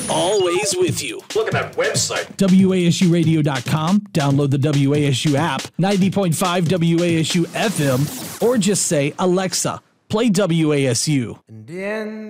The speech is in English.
always with you. Look at that website. WASUradio.com. Download the WASU app, 90.5 WASU FM, or just say, Alexa, play WASU.